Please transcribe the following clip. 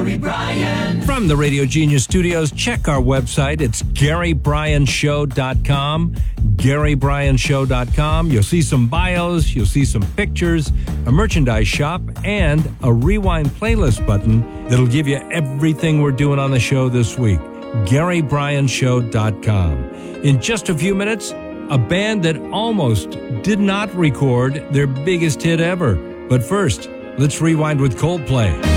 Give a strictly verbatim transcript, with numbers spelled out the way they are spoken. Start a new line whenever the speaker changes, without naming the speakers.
Gary Bryan.
From the Radio Genius Studios, check our website. It's Gary Bryan Show dot com. Gary Bryan Show dot com. You'll see some bios, you'll see some pictures, a merchandise shop, and a rewind playlist button that'll give you everything we're doing on the show this week. Gary Bryan Show dot com. In just a few minutes, a band that almost did not record their biggest hit ever. But first, let's rewind with Coldplay.